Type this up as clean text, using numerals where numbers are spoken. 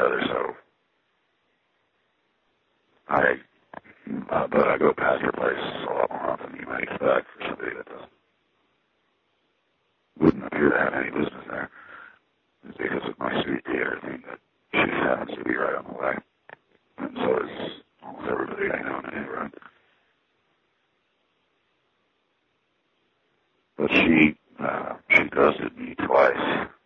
other, so but I go past her place a lot more often than you might expect for somebody that wouldn't appear to have any business there. It's because of my sweet theater thing that she happens to be right on the way. And so is almost everybody I know in the neighborhood. But she ghosted me twice.